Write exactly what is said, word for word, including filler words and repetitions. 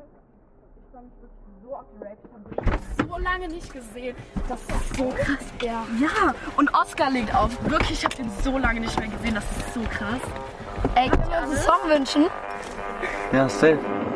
Ich freue mich wirklich so auf die Rave. Ich habe dich so lange nicht gesehen. Das ist so krass. Ja. Ja, und Oscar legt auf. Wirklich, ich habe den so lange nicht mehr gesehen. Das ist so krass. Ey, können wir uns einen Song wünschen? Ja, safe.